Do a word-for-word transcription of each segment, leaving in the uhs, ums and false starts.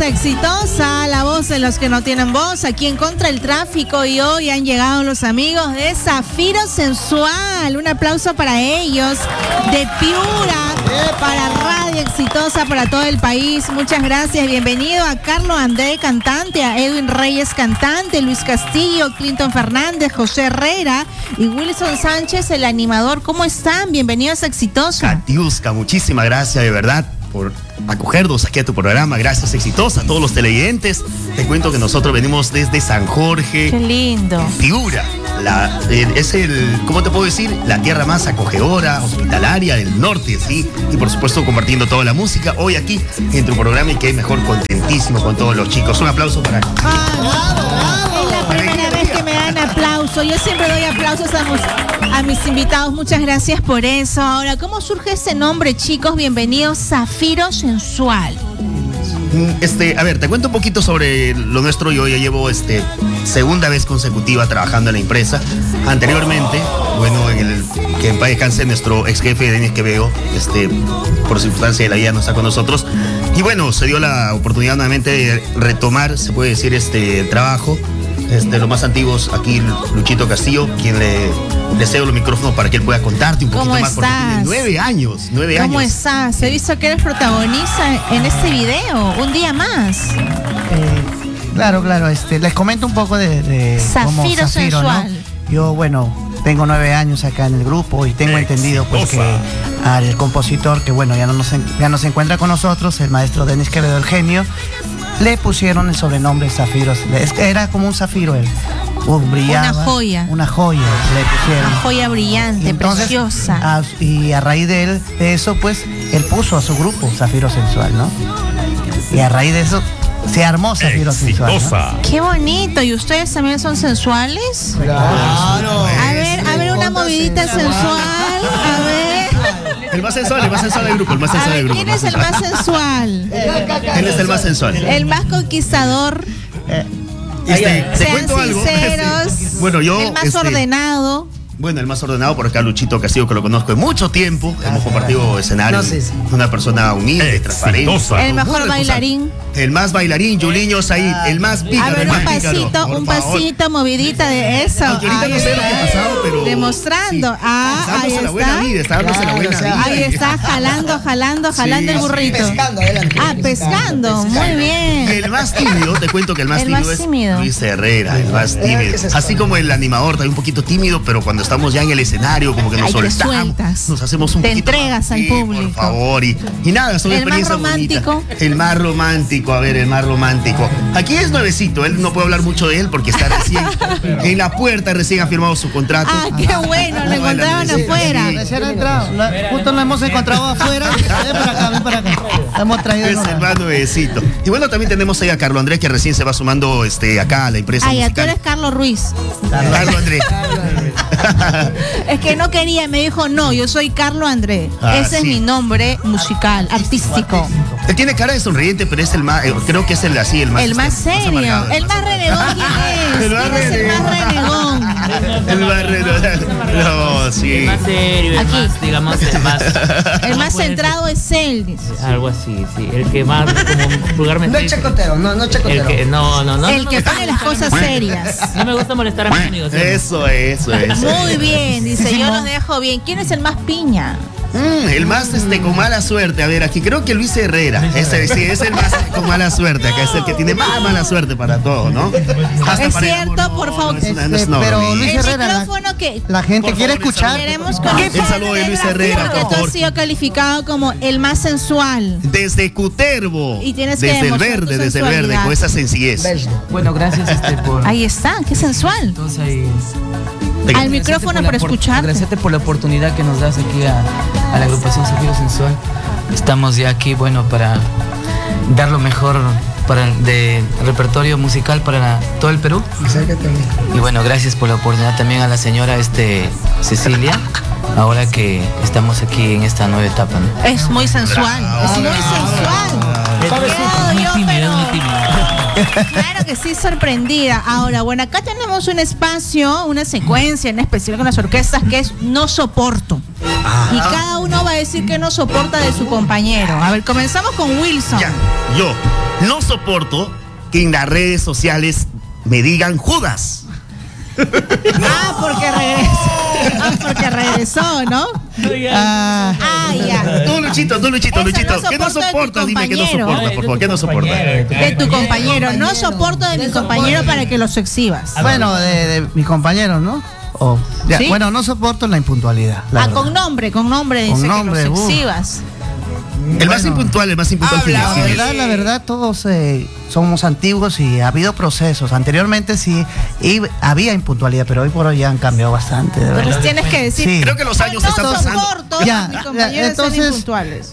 Exitosa, la voz de los que no tienen voz, aquí en Contra el Tráfico, y hoy han llegado los amigos de Zafiro Sensual. Un aplauso para ellos, de Piura, para Radio Exitosa, para todo el país. Muchas gracias, bienvenido a Carlos André, cantante, a Edwin Reyes, cantante, Luis Castillo, Clinton Fernández, José Herrera y Wilson Sánchez, el animador. ¿Cómo están? Bienvenidos a Exitosa. Katiuska, muchísimas gracias de verdad por acogernos aquí a tu programa. Gracias, Exitosa, a todos los televidentes. Te cuento que nosotros venimos desde San Jorge. Qué lindo. Piura. La, eh, es el, ¿cómo te puedo decir? La tierra más acogedora, hospitalaria del norte, ¿sí? Y por supuesto compartiendo toda la música hoy aquí en tu programa, y que mejor, contentísimo con todos los chicos. Un aplauso para... Ah, es la primera vez que me dan aplauso. Yo siempre doy aplausos a, a mis invitados. Muchas gracias por eso. Ahora, ¿cómo surge ese nombre, chicos? Bienvenidos, Zafiro Sensual. Este, a ver, te cuento un poquito sobre lo nuestro. Yo ya llevo este, segunda vez consecutiva trabajando en la empresa. Anteriormente, bueno, en el que en paz descanse nuestro ex jefe Denis Quevedo, este, por circunstancia de la vida no está con nosotros. Y bueno, se dio la oportunidad nuevamente de retomar, se puede decir, este trabajo. Este, los más antiguos aquí, Luchito Castillo, quien le, le cedo los micrófonos para que él pueda contarte un poquito ¿Cómo más. estás? Porque tiene nueve años, nueve ¿Cómo años. ¿Cómo estás? He visto que eres protagonista en este video, un día más. Eh, claro, claro, este, les comento un poco de, de Zafiro, como Zafiro, Sensual. ¿no? Yo, bueno, tengo nueve años acá en el grupo y tengo Exitosa. entendido pues que al compositor, que bueno, ya no, nos, ya no se encuentra con nosotros, el maestro Denis Quevedo, el genio, le pusieron el sobrenombre Zafiro. Era como un zafiro él. Uh, brillaba, una joya. Una joya le pusieron. Una joya brillante, entonces, preciosa. A, y a raíz de él, de eso, pues, él puso a su grupo Zafiro Sensual, ¿no? Y a raíz de eso se armó Zafiro Sensual, ¿no? Qué bonito. ¿Y ustedes también son sensuales? Claro. A ver, a ver una movidita sensual. A ver. El más sensual, el más sensual del grupo, el más sensual A ver, del grupo. ¿quién es el más sensual? Él es el más sensual. El más conquistador. Este, te Sean cuento algo. sinceros. Bueno, yo. El más este, ordenado. Bueno, el más ordenado, por acá Luchito Castillo, que lo conozco de mucho tiempo. Hemos compartido escenario. No, sí, sí. Una persona humilde, transparente. El mejor bailarín. El más bailarín, Yuliño Said. El más pícaro. A ver, el un más pícaro, pasito, por un favor. pasito, movidita de eso. Aunque ahorita Ahí no sé lo que ha está. pasado, pero. Demostrando. Sí, Ah, está ahí dándose la está. buena vida, está dándose la buena vida. Ahí está, jalando, jalando, jalando Sí, el burrito. Pescando, adelante. Ah, pescando. Muy bien. El más tímido, te cuento que el más El tímido más es tímido. Luis Herrera, el más tímido. Así como el animador, también un poquito tímido, pero cuando estamos ya en el escenario, como que nos Ay, te soltamos, sueltas. nos hacemos un Te poquito entregas más. al Sí, público. por favor, y, y nada, son El más experiencias bonitas. romántico. El más romántico, a ver, el más romántico. Aquí es nuevecito, él no puedo hablar mucho de él porque está recién en la puerta, recién ha firmado su contrato. Ah, qué bueno, lo encontraban Sí, afuera. sí. Recién ha entrado. La- justo lo hemos encontrado afuera. Ven para acá, ven para acá. Lo hemos traído. Es el más nuevecito. Y bueno, también tenemos ahí a Carlos Andrés, que recién se va sumando este, acá a la empresa Ay, tú musical. eres Carlos Ruiz. Carlos Andrés. Es que no quería, me dijo, no, yo soy Carlos Andrés. Ah, Ese es sí. mi nombre musical, artístico. Él tiene cara de sonriente, pero es el más, eh, creo que es el así, el más. El más este, serio, amargado, el más renegón, ¿quién es? El más ¿Quién es el más renegón? El más renegón. No, sí. El más serio, el Aquí. más, digamos, el más. El más centrado es él, dice. Algo así, sí. El que más, como vulgarmente. No es chacotero, no, no es El chacotero. que, no, no, no. El no que me gusta pone las molestar cosas a mis- serias. No me gusta molestar a mis amigos. ¿sí? Eso, eso, eso. Muy bien, dice, yo los dejo bien. ¿Quién es el más piña? Mm, el más este, con mala suerte. A ver, aquí creo que Luis Herrera. Ese sí, es el más con mala suerte. Acá es el que tiene más mala suerte para todo, ¿no? Hasta Es para el cierto, amor, por no, favor. no es una- no es Este, una pero bromita. Luis El Herrera, la- micrófono que La gente Por quiere favor, escuchar. queremos Un conocer. saludo de Luis Herrera, Porque por tú favor. has sido calificado como el más sensual. Desde Cutervo. Y tienes que desde el demostrar tu verde, desde el verde, sensualidad. con esa sencillez. Bello. Bueno, gracias este, por... Ahí está, qué sensual. Entonces, ahí- Al agradecerte micrófono por la para por- escucharte. Agradecerte por la oportunidad que nos das aquí a, a la agrupación Zafiro Sensual. Estamos ya aquí, bueno, para dar lo mejor para de repertorio musical para todo el Perú. Acércate a mí. Y bueno, gracias por la oportunidad también a la señora este, Cecilia, ahora que estamos aquí en esta nueva etapa, ¿no? Es muy sensual, es muy sensual. Quedo Muy yo, tímido, pero- muy tímido. Claro que sí, sorprendida. Ahora, bueno, acá tenemos un espacio, una secuencia en especial con las orquestas que es No Soporto. Ajá. Y cada uno va a decir que no soporta de su compañero. A ver, comenzamos con Wilson. Ya, yo no soporto que en las redes sociales me digan Judas. Ah, porque regresó. Ah, porque regresó, ¿no? Ah, Ah, ya. Tú, Luchito, tú, Luchito, Eso Luchito. no ¿Qué no soporto de tu soportas? Dime que no compañero. soportas, por favor. ¿Qué no soportas? De tu compañero. No soporto de mi compañero para que los exhibas. bueno, de, de mis compañeros, ¿no? O- ya, ¿Sí? Bueno, no soporto la impuntualidad. la Ah, verdad. con nombre, con nombre Con dice nombre, que los uh. exhibas. El más impuntual, el más impuntual. La Feliz. verdad, la verdad, todos eh, somos antiguos y ha habido procesos. Anteriormente sí y había impuntualidad, pero hoy por hoy ya han cambiado bastante, de verdad. Entonces tienes que decir. Sí. Creo que los años no están pasando. soporto Ya, a mis ya, compañeros entonces- ser impuntuales.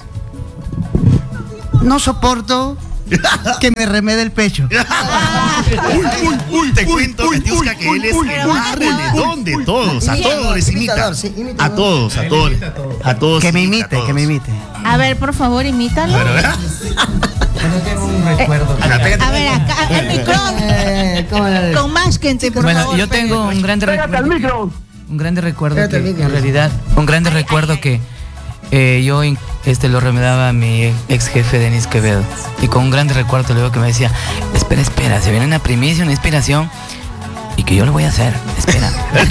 No soporto que me remede el pecho. Uy, uy, te cuento, Katiuska, que él es el más reledón de todos. A todos les imita. Imitador, sí, imitador. A todos, a todos. A todos. Que me imita a imite, todos. que me imite. A ver, por favor, imítalo. Bueno, ¿verdad? Bueno, tengo un recuerdo. Ah, pégate. A ver, acá, el micrófono. Eh, ¿cómo era? Con más gente, por Bueno, favor. yo tengo un grande recuerdo. Un grande recuerdo Pégate que, al micro. en realidad, un grande recuerdo que eh, yo in- este, lo remedaba a mi ex jefe Denis Quevedo. Y con un grande recuerdo luego que me decía, espera, espera, se viene una primicia, una inspiración. Y que yo lo voy a hacer, espera.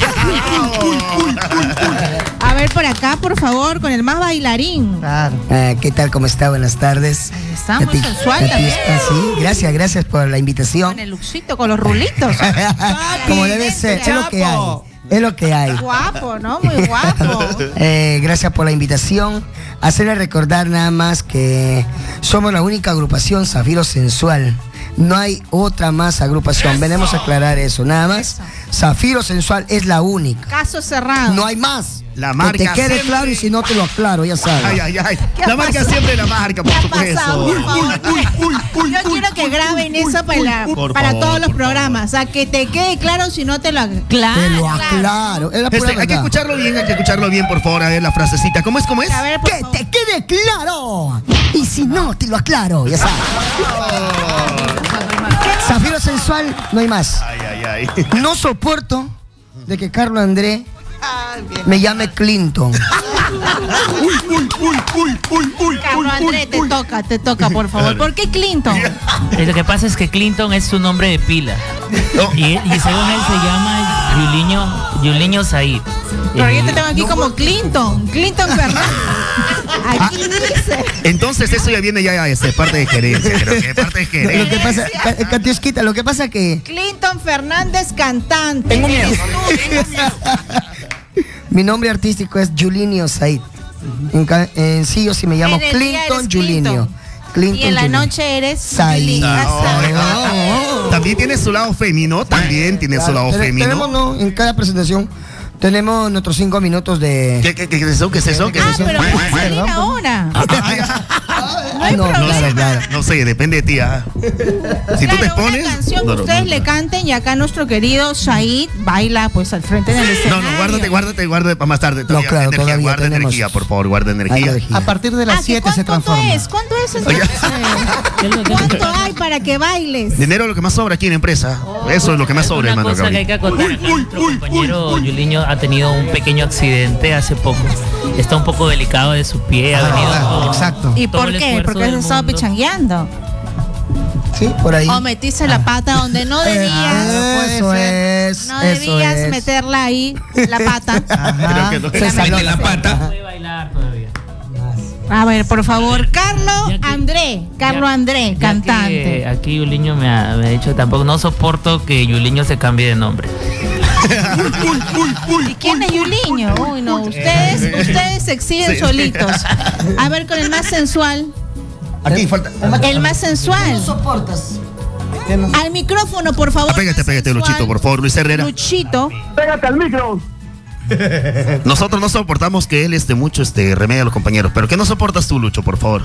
A ver, por acá, por favor, con el más bailarín. Claro. Ah, ¿qué tal? ¿Cómo está? Buenas tardes. Está muy Cati- sensual Cati- también. ah, sí, gracias, gracias por la invitación. Con el luxito, con los rulitos. Como debe ser, es lo que hay. Es lo que hay. Guapo, ¿no? Muy guapo. Eh, gracias por la invitación. Hacerle recordar nada más que somos la única agrupación Zafiro Sensual. No hay otra más agrupación. Venimos a aclarar eso, nada más. Eso. Zafiro Sensual es la única. Caso cerrado. No hay más. La que marca te quede siempre. claro y si no te lo aclaro, ya sabes. Ay, ay, ay. ¿Qué La ha marca pasado? siempre la marca, por ¿Qué ha pasado? supuesto. Por favor. Yo quiero que graben eso para, Por para favor, todos los por programas. O sea, que te quede claro si no te lo aclaro. Te lo aclaro. Es la pura Este, hay que verdad. escucharlo bien, hay que escucharlo bien, por favor. A ver la frasecita. ¿Cómo es? ¿Cómo es? A ver, por Que favor. te quede claro. Y si no, te lo aclaro, ya sabes. Zafiro Sensual, no hay más. Ay, ay, ay. No soporto de que Carlos André me llame Clinton. Carlos Andrés, te toca, te toca, por favor. ¿Por qué Clinton? Eh, Lo que pasa es que Clinton es su nombre de pila. No. Y, y según él se llama Yuliño, Yuliño Said. Pero yo Eh, te tengo aquí como Clinton. Clinton Fernández. Aquí dice. Entonces eso ya viene ya este, parte de gerencia, creo que parte de Lo gerencia. que pasa, Ca- Catiusquita, lo que pasa que Clinton Fernández, cantante. Tengo miedo. mi nombre artístico es Julinio Said. En, ca- en sí yo sí me llamo En el día Clinton eres Julinio. Clinton. Y en la Julinio. noche eres Said. Yulín. Ah, Said. oh, También tiene su lado femino, también tiene su Claro, lado tene- Tenemos, femino. no, en cada presentación tenemos nuestros cinco minutos de... ¿Qué, qué, qué es eso? ¿Qué es eso? ¿Qué es Ah, eso? pero puedes salir Perdón, ahora. Ah, hay no, problema. claro, claro. No sé, depende de ti. ¿Ah? Si tú te Claro, pones. una canción No, que no, ustedes no. le canten y acá nuestro querido Said baila pues al frente del No, escenario. no, guárdate, guárdate, guárdate para más tarde. Todavía, claro, energía, todavía guarda tenemos- energía, por favor, guarda Hay energía. energía. A partir de Ah, las ¿que siete cuán- se ¿Cuánto transforma. es? ¿Cuánto es entonces? ¿qué es lo que- ¿Cuánto hay para que bailes? Dinero es lo que más sobra aquí en la empresa. Eso es lo que más sobra, Una hermano. cosa que hay Gabriel. que acotar acá, nuestro compañero Yuliño ha tenido un pequeño accidente hace poco. Está un poco delicado de su pie, ha venido Ah, con exacto. ¿Y todo por el qué? esfuerzo Porque del se estaba mundo. pichangueando. Sí, por ahí. O metiste la pata donde no Eh, debías. eso puede es. No eso debías es. meterla ahí, la pata. Creo que no. Se salió la pata. Puede bailar todavía. A ver, por favor, Carlos Ya que- André, Carlos Ya- André, ya cantante. que aquí Yuliño me ha, me ha dicho tampoco, no soporto que Yuliño se cambie de nombre. ¿Y quién es Yuliño? Uy, no, ustedes, ustedes se exhiben Sí. solitos. A ver, con el más sensual. Aquí falta. El más sensual. soportas? Al micrófono, por favor. Apégate, más apégate, sensual. Luchito, por favor, Luis Herrera. Luchito. Nosotros no soportamos que él este mucho este remedie a los compañeros. Pero ¿qué no soportas tú, Lucho, por favor?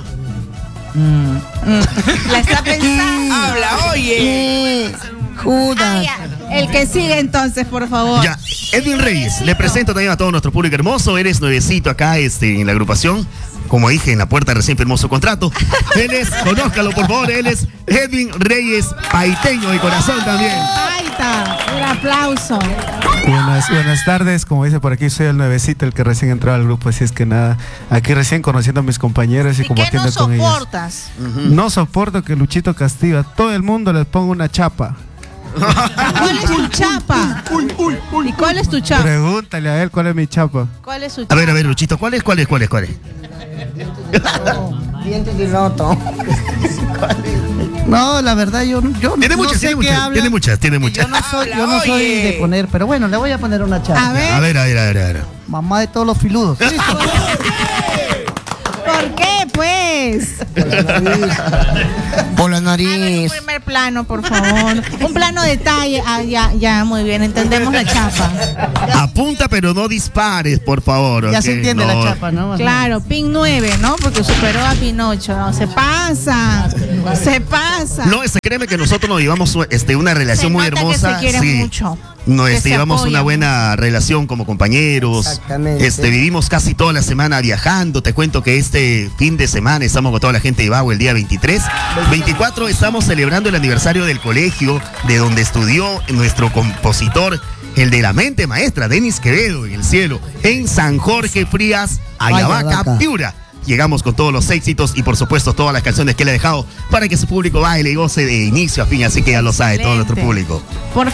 La está pensando. Eh, Ah, Judas. ya. El que sigue entonces, por favor. Ya, Edwin Reyes, le presento también a todo nuestro público hermoso. Eres nuevecito acá este, en la agrupación. Como dije, en la puerta recién firmó su contrato. Él es, conózcalo por favor, él es Edwin Reyes, paiteño de corazón también. Ay, Poeta. Un aplauso. Buenas, buenas tardes, como dice por aquí, soy el nuevecito, el que recién entró al grupo, así es que nada, aquí recién conociendo a mis compañeros y, ¿Y qué compartiendo no con ellos. soportas? Uh-huh. No soporto que Luchito castiga, a todo el mundo les ponga una chapa. ¿Cuál es tu chapa? Uy, uy, uy, ¿Y cuál es tu chapa? Pregúntale a él cuál es mi chapa. ¿Cuál es su chapa? A ver, a ver, Luchito, ¿cuál es, cuál es, cuál es, cuál es? Dientes de loto. No, la verdad, yo, yo Tiene no muchas, sé tiene qué muchas, habla. tiene muchas, tiene muchas. Yo no soy, yo no soy de poner, pero bueno, le voy a poner una chapa. A ver. A ver, a ver, a ver, a ver. Mamá de todos los filudos. ¿Listo? ¿Por qué, pues? Por la A ver, un nariz. primer plano, por favor. Un plano detalle. Ah, ya, ya, muy bien. Entendemos la chapa. Apunta, pero no dispares, por favor. Ya ¿ok? se entiende No. la chapa, ¿no? Claro, pin nueve, ¿no? Porque superó a Pinocho. No, se pasa. Se pasa. No, este, créeme que nosotros nos llevamos este, una relación Se muy nota que hermosa. se quieren sí. mucho. No, que este, se llevamos una apoyan. buena relación como compañeros. Exactamente. Este, vivimos casi toda la semana viajando. Te cuento que este fin de semana estamos con toda la gente de Bago el día veintitrés. veinticuatro estamos celebrando el aniversario del colegio de donde estudió nuestro compositor, el de la mente maestra, Denis Quevedo, en el cielo, en San Jorge Frías, Ayabaca, Ayabaca. Piura. Llegamos con todos los éxitos y por supuesto todas las canciones que le ha dejado para que su público baile y goce de inicio a fin, así que ya lo sabe todo nuestro Excelente. público. Por